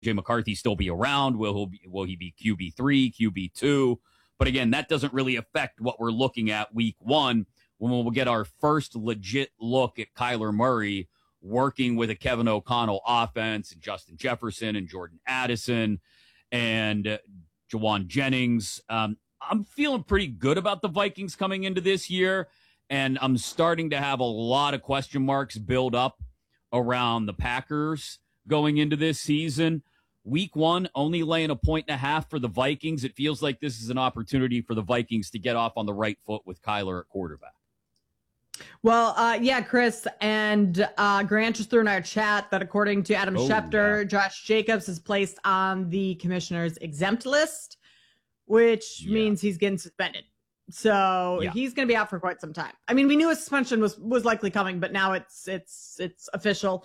McCarthy still be around? Will he be QB3, QB2? But again, that doesn't really affect what we're looking at week one when we'll get our first legit look at Kyler Murray working with a Kevin O'Connell offense and Justin Jefferson and Jordan Addison and Jawan Jennings. I'm feeling pretty good about the Vikings coming into this year, and I'm starting to have a lot of question marks build up around the Packers going into this season. Week one, only laying 1.5 for the Vikings. It feels like this is an opportunity for the Vikings to get off on the right foot with Kyler at quarterback. Well, yeah, Chris, and Grant just threw in our chat that according to Adam Schefter, Josh Jacobs is placed on the commissioner's exempt list, which means he's getting suspended. So he's going to be out for quite some time. I mean, we knew a suspension was likely coming, but now it's official.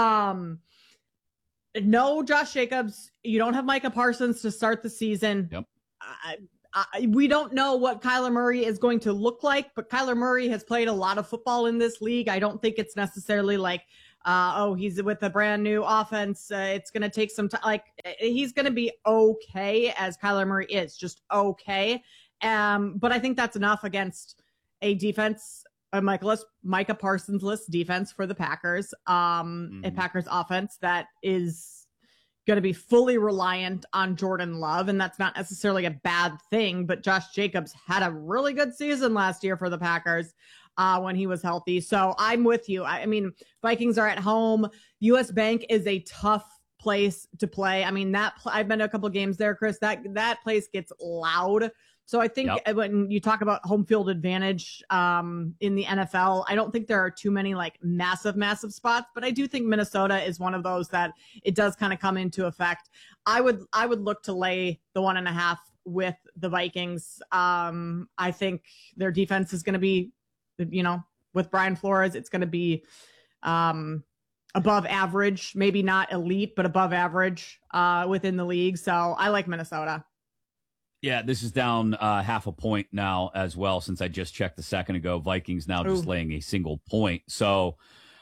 No, Josh Jacobs. You don't have Micah Parsons to start the season. Yep. We don't know what Kyler Murray is going to look like, but Kyler Murray has played a lot of football in this league. I don't think it's necessarily like, he's with a brand new offense. It's going to take some time. Like, he's going to be okay, as Kyler Murray is, just okay. But I think that's enough against a defense, Micah Parsons-less defense for the Packers, a Packers offense that is going to be fully reliant on Jordan Love, and that's not necessarily a bad thing, but Josh Jacobs had a really good season last year for the Packers when he was healthy. So I'm with you. I mean, Vikings are at home. US Bank is a tough place to play. I mean, I've been to a couple of games there, Chris. That place gets loud. So I think when you talk about home field advantage in the NFL, I don't think there are too many like massive spots, but I do think Minnesota is one of those that it does kind of come into effect. I would look to lay the 1.5 with the Vikings. I think their defense is going to be, with Brian Flores, it's going to be above average, maybe not elite, but above average within the league. So I like Minnesota. Yeah, this is down 0.5 point now as well, since I just checked a second ago. Vikings now just laying a single point. So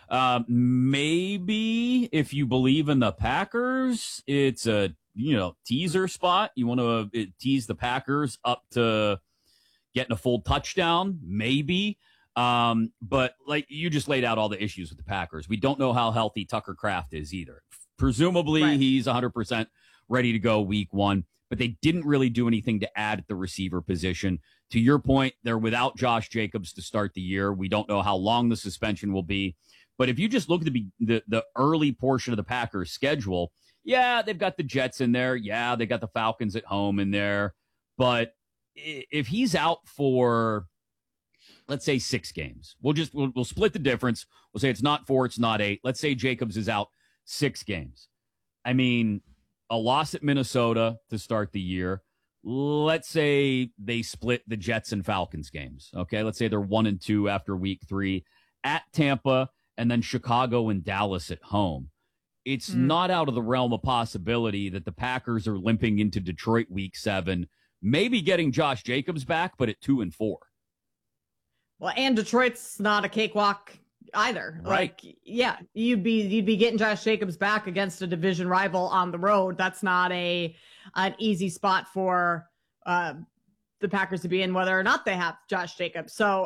maybe if you believe in the Packers, it's a teaser spot. You want to tease the Packers up to getting a full touchdown, maybe. But like you just laid out all the issues with the Packers. We don't know how healthy Tucker Kraft is either. Presumably he's 100% ready to go week one. But they didn't really do anything to add at the receiver position. To your point, they're without Josh Jacobs to start the year. We don't know how long the suspension will be. But if you just look at the early portion of the Packers' schedule, they've got the Jets in there. Yeah, they got the Falcons at home in there. But if he's out for, let's say, 6 games, we'll split the difference. We'll say it's not 4, it's not 8. Let's say Jacobs is out 6 games. I mean, a loss at Minnesota to start the year. Let's say they split the Jets and Falcons games. Okay, let's say they're 1-2 after week 3 at Tampa, and then Chicago and Dallas at home. It's not out of the realm of possibility that the Packers are limping into Detroit week 7, maybe getting Josh Jacobs back, but at 2-4. Well, and Detroit's not a cakewalk either. Right. Like, you'd be getting Josh Jacobs back against a division rival on the road. That's not an easy spot for the Packers to be in, whether or not they have Josh Jacobs. So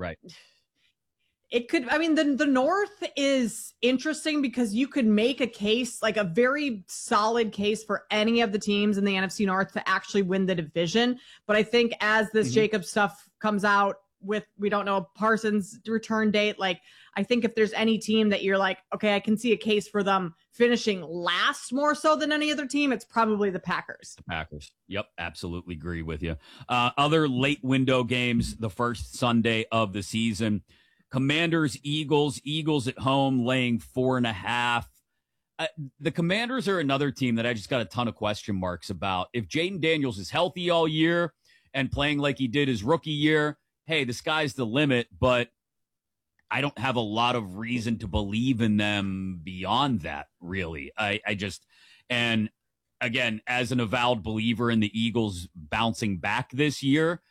it could, I mean, the North is interesting because you could make a case, like a very solid case for any of the teams in the NFC North to actually win the division. But I think as this Jacobs stuff comes out, we don't know Parsons' return date. Like, I think if there's any team that you're like, okay, I can see a case for them finishing last more so than any other team, it's probably the Packers. The Packers. Yep, absolutely agree with you. Other late window games, the first Sunday of the season. Commanders, Eagles at home laying 4.5. The Commanders are another team that I just got a ton of question marks about. If Jaden Daniels is healthy all year and playing like he did his rookie year, hey, the sky's the limit, but I don't have a lot of reason to believe in them beyond that, really. I just, and again, as an avowed believer in the Eagles bouncing back this year,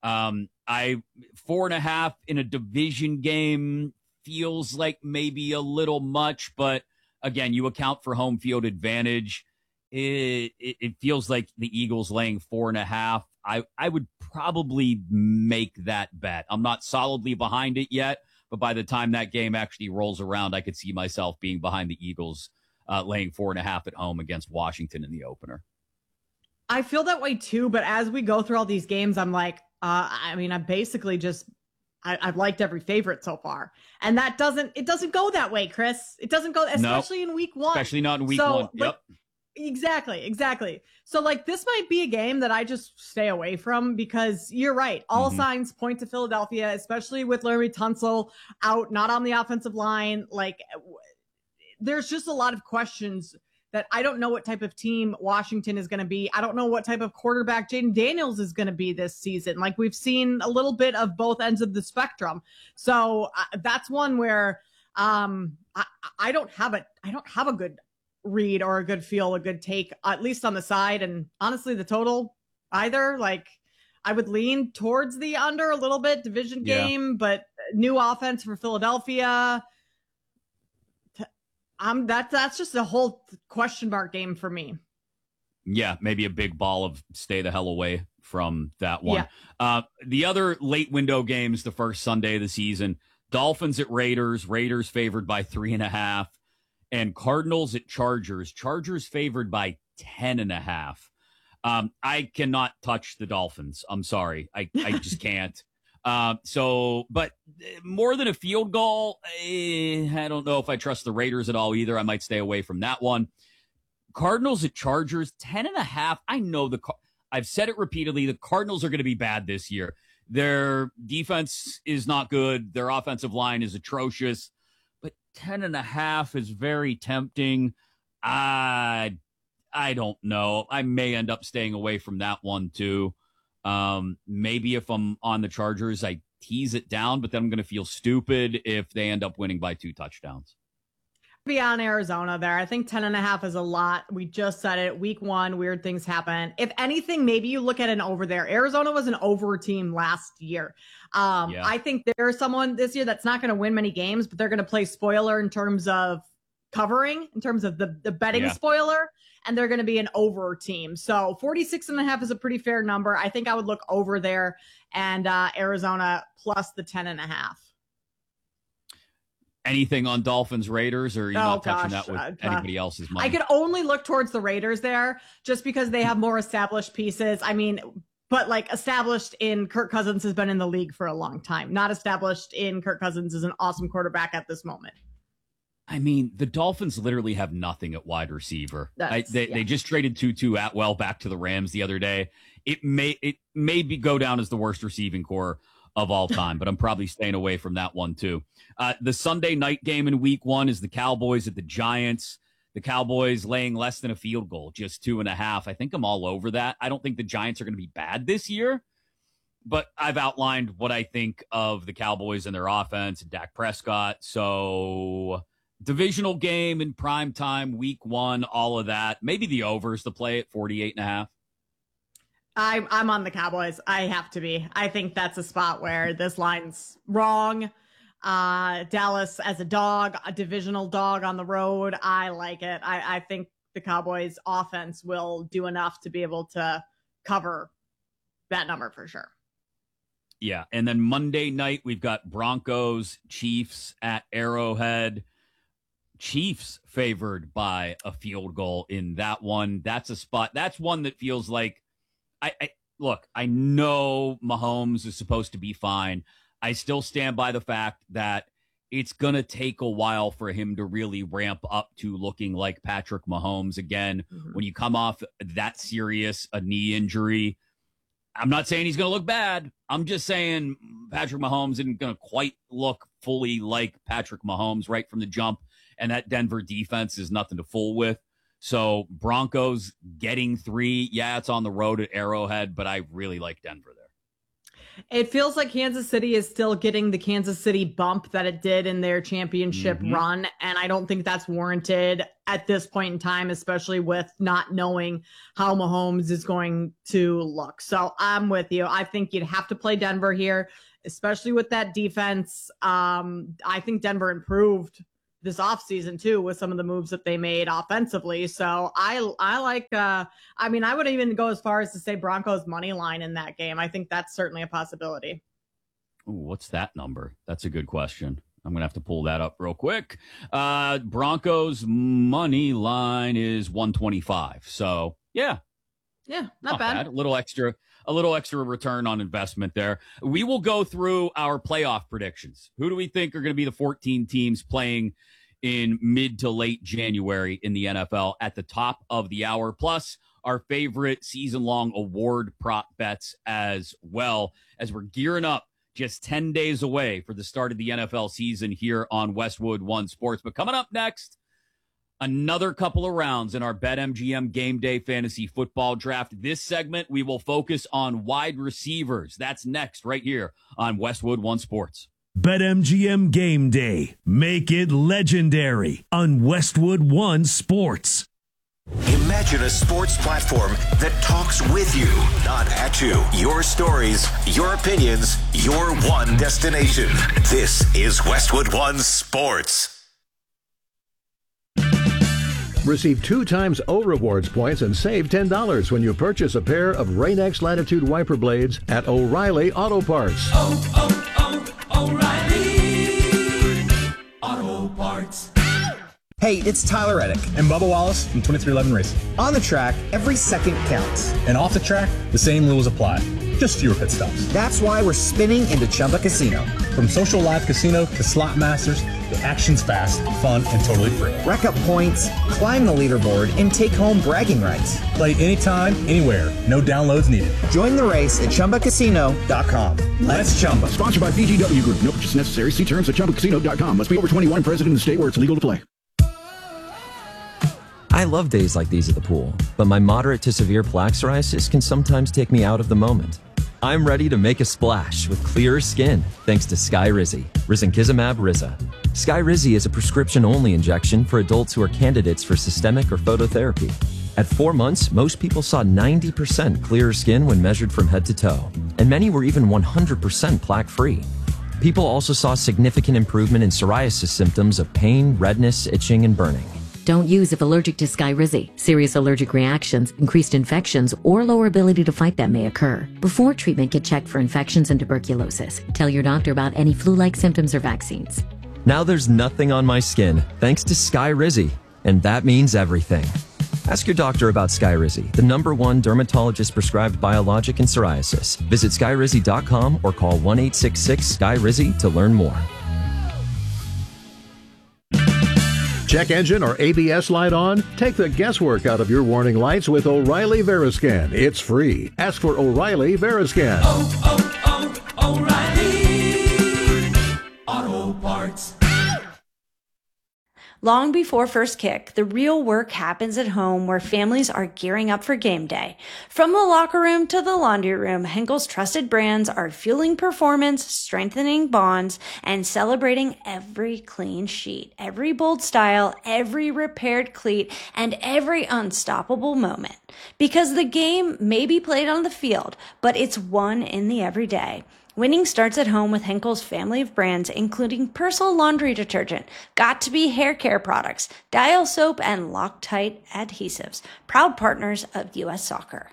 4.5 in a division game feels like maybe a little much, but again, you account for home field advantage. it feels like the Eagles laying 4.5. I would probably make that bet. I'm not solidly behind it yet, but by the time that game actually rolls around, I could see myself being behind the Eagles laying 4.5 at home against Washington in the opener. I feel that way too, but as we go through all these games, I'm like, I'm basically just I've liked every favorite so far, and it doesn't go that way, Chris. It doesn't go, especially in week one, especially not in week one. Yep. Exactly. So like this might be a game that I just stay away from because you're right. All signs point to Philadelphia, especially with Larry Tunsil out, not on the offensive line. Like there's just a lot of questions that I don't know what type of team Washington is going to be. I don't know what type of quarterback Jaden Daniels is going to be this season. Like we've seen a little bit of both ends of the spectrum. So that's one where I don't have a good read or a good feel, a good take, at least on the side. And honestly, the total either. Like I would lean towards the under a little bit, division game, but new offense for Philadelphia. That's just a whole question mark game for me. Yeah, maybe a big ball of stay the hell away from that one. Yeah. The other late window games, the first Sunday of the season, Dolphins at Raiders, Raiders favored by 3.5, and Cardinals at Chargers, Chargers favored by 10.5. I cannot touch the Dolphins. I'm sorry. I just can't. But more than a field goal, I don't know if I trust the Raiders at all either. I might stay away from that one. Cardinals at Chargers, 10.5. I know I've said it repeatedly. The Cardinals are going to be bad this year. Their defense is not good. Their offensive line is atrocious, but 10.5 is very tempting. I don't know. I may end up staying away from that one too. Maybe if I'm on the Chargers, I tease it down, but then I'm going to feel stupid if they end up winning by 2 touchdowns. Be on Arizona there. I think 10.5 is a lot. We just said it. Week one, weird things happen. If anything, maybe you look at an over there. Arizona was an over team last year. I think there's someone this year that's not going to win many games, but they're going to play spoiler in terms of covering, in terms of the betting spoiler, and they're going to be an over team. So 46.5 is a pretty fair number. I think I would look over there and Arizona plus the 10.5. Anything on Dolphins Raiders, or are you not touching that with anybody else's money? I could only look towards the Raiders there just because they have more established pieces. I mean, but like established in Kirk Cousins has been in the league for a long time. Not established in Kirk Cousins is an awesome quarterback at this moment. I mean, the Dolphins literally have nothing at wide receiver. They just traded Tutu Atwell back to the Rams the other day. It may go down as the worst receiving core of all time, but I'm probably staying away from that one too. The Sunday night game in week one is the Cowboys at the Giants. The Cowboys laying less than a field goal, just 2.5. I think I'm all over that. I don't think the Giants are going to be bad this year, but I've outlined what I think of the Cowboys and their offense, Dak Prescott. So divisional game in prime time, week one, all of that. Maybe the overs to play at 48.5. I'm on the Cowboys. I have to be. I think that's a spot where this line's wrong. Dallas as a dog, a divisional dog on the road. I like it. I think the Cowboys offense will do enough to be able to cover that number for sure. Yeah. And then Monday night, we've got Broncos, Chiefs at Arrowhead. Chiefs favored by a field goal in that one. That's a spot. That's one that feels like, I know Mahomes is supposed to be fine. I still stand by the fact that it's going to take a while for him to really ramp up to looking like Patrick Mahomes again. Mm-hmm. When you come off that serious a knee injury, I'm not saying he's going to look bad. I'm just saying Patrick Mahomes isn't going to quite look fully like Patrick Mahomes right from the jump. And that Denver defense is nothing to fool with. So Broncos getting 3. Yeah, it's on the road at Arrowhead, but I really like Denver there. It feels like Kansas City is still getting the Kansas City bump that it did in their championship run. And I don't think that's warranted at this point in time, especially with not knowing how Mahomes is going to look. So I'm with you. I think you'd have to play Denver here, especially with that defense. I think Denver improved this offseason too, with some of the moves that they made offensively. So I like, I mean, I would even go as far as to say Broncos money line in that game. I think that's certainly a possibility. Ooh, what's that number? That's a good question. I'm going to have to pull that up real quick. Broncos money line is 125. So yeah, not bad. A little extra return on investment there. We will go through our playoff predictions. Who do we think are going to be the 14 teams playing in mid to late January in the NFL at the top of the hour? Plus our favorite season-long award prop bets as well, as we're gearing up just 10 days away for the start of the NFL season here on Westwood One Sports. But coming up next, another couple of rounds in our BetMGM Game Day Fantasy Football Draft. This segment, we will focus on wide receivers. That's next right here on Westwood One Sports. BetMGM Game Day. Make it legendary on Westwood One Sports. Imagine a sports platform that talks with you, not at you. Your stories, your opinions, your one destination. This is Westwood One Sports. Receive 2 times O Rewards points and save $10 when you purchase a pair of Rain-X Latitude wiper blades at O'Reilly Auto Parts. O'Reilly Auto Parts. Hey, it's Tyler Reddick and Bubba Wallace from 2311 Racing. On the track, every second counts. And off the track, the same rules apply. Just fewer pit stops. That's why we're spinning into Chumba Casino. From social live casino to slot masters, the action's fast, fun, and totally free. Rack up points, climb the leaderboard, and take home bragging rights. Play anytime, anywhere. No downloads needed. Join the race at ChumbaCasino.com. Let's Chumba. Sponsored by VGW Group. No purchase necessary. See terms at ChumbaCasino.com. Must be over 21 and present in the state where it's legal to play. I love days like these at the pool, but my moderate to severe plaque psoriasis can sometimes take me out of the moment. I'm ready to make a splash with clearer skin thanks to Skyrizi, Risankizumab Riza. Skyrizi is a prescription-only injection for adults who are candidates for systemic or phototherapy. At 4 months, most people saw 90% clearer skin when measured from head to toe, and many were even 100% plaque-free. People also saw significant improvement in psoriasis symptoms of pain, redness, itching, and burning. Don't use if allergic to Skyrizi. Serious allergic reactions, increased infections, or lower ability to fight them may occur. Before treatment, get checked for infections and tuberculosis. Tell your doctor about any flu-like symptoms or vaccines. Now there's nothing on my skin thanks to Skyrizi, and that means everything. Ask your doctor about Skyrizi, the #1 dermatologist-prescribed biologic in psoriasis. Visit Skyrizi.com or call 1-866-SKY-RIZI to learn more. Check engine or ABS light on? Take the guesswork out of your warning lights with O'Reilly Veriscan. It's free. Ask for O'Reilly Veriscan. O'Reilly Auto Parts. Long before first kick, the real work happens at home where families are gearing up for game day. From the locker room to the laundry room, Henkel's trusted brands are fueling performance, strengthening bonds, and celebrating every clean sheet, every bold style, every repaired cleat, and every unstoppable moment. Because the game may be played on the field, but it's won in the everyday. Winning starts at home with Henkel's family of brands, including Persil laundry detergent, Got2b hair care products, Dial soap, and Loctite adhesives, proud partners of U.S. Soccer.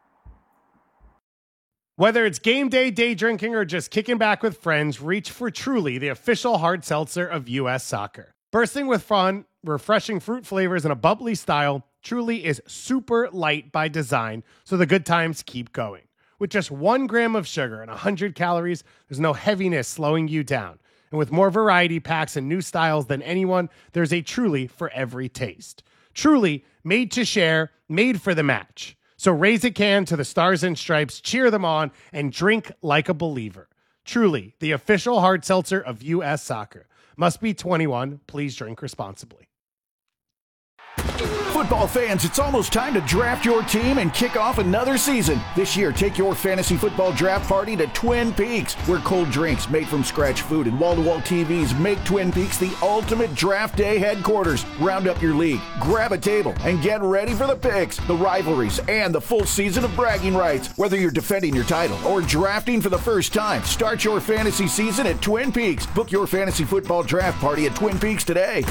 Whether it's game day, day drinking, or just kicking back with friends, reach for Truly, the official hard seltzer of U.S. Soccer. Bursting with fun, refreshing fruit flavors, and a bubbly style, Truly is super light by design, so the good times keep going. With just 1 gram of sugar and 100 calories, there's no heaviness slowing you down. And with more variety packs and new styles than anyone, there's a Truly for every taste. Truly, made to share, made for the match. So raise a can to the Stars and Stripes, cheer them on, and drink like a believer. Truly, the official hard seltzer of U.S. Soccer. Must be 21. Please drink responsibly. Football fans, it's almost time to draft your team and kick off another season. This year, take your fantasy football draft party to Twin Peaks, where cold drinks, made from scratch food, and wall-to-wall TVs make Twin Peaks the ultimate draft day headquarters. Round up your league, grab a table, and get ready for the picks, the rivalries, and the full season of bragging rights. Whether you're defending your title or drafting for the first time, start your fantasy season at Twin Peaks. Book your fantasy football draft party at Twin Peaks today.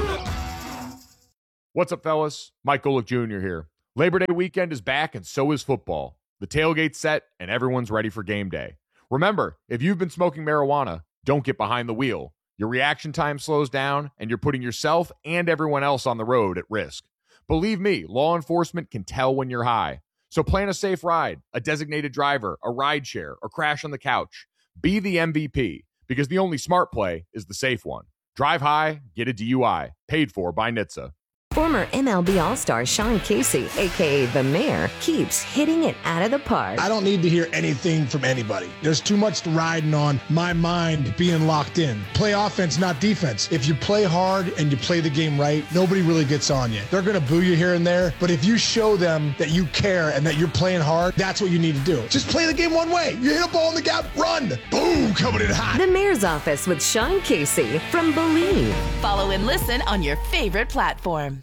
What's up, fellas? Mike Golick Jr. here. Labor Day weekend is back, and so is football. The tailgate's set, and everyone's ready for game day. Remember, if you've been smoking marijuana, don't get behind the wheel. Your reaction time slows down, and you're putting yourself and everyone else on the road at risk. Believe me, law enforcement can tell when you're high. So plan a safe ride, a designated driver, a ride share, or crash on the couch. Be the MVP, because the only smart play is the safe one. Drive high, get a DUI. Paid for by NHTSA. Former MLB All-Star Sean Casey, a.k.a. The Mayor, keeps hitting it out of the park. I don't need to hear anything from anybody. There's too much riding on my mind being locked in. Play offense, not defense. If you play hard and you play the game right, nobody really gets on you. They're going to boo you here and there, but if you show them that you care and that you're playing hard, that's what you need to do. Just play the game one way. You hit a ball in the gap, run. Boom, coming in hot. The Mayor's Office with Sean Casey from Believe. Follow and listen on your favorite platform.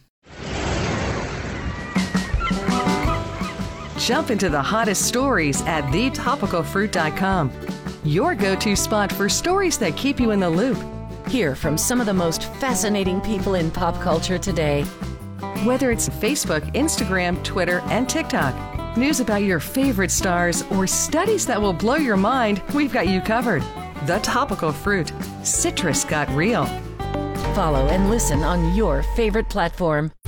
Jump into the hottest stories at thetopicalfruit.com. Your go-to spot for stories that keep you in the loop. Hear from some of the most fascinating people in pop culture today. Whether it's Facebook, Instagram, Twitter, and TikTok, news about your favorite stars, or studies that will blow your mind, we've got you covered. The Topical Fruit. Citrus got real. Follow and listen on your favorite platform.